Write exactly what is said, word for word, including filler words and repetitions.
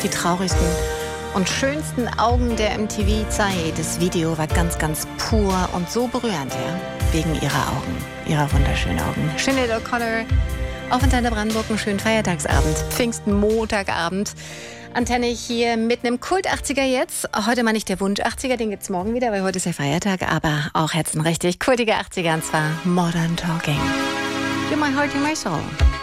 die traurigsten und schönsten Augen der M T V-Zeit. Das Video war ganz, ganz pur und so berührend, ja, wegen ihrer Augen, ihrer wunderschönen Augen. Sinead O'Connor auf Antenne Brandenburg, einen schönen Feiertagsabend, Pfingsten-Montagabend. Antenne hier mitten im Kult achtziger jetzt. Heute mal nicht der Wunsch achtziger, den gibt's morgen wieder, weil heute ist ja Feiertag, aber auch jetzt ein richtig kultiger achtziger, und zwar Modern Talking. You're my heart, you're my soul.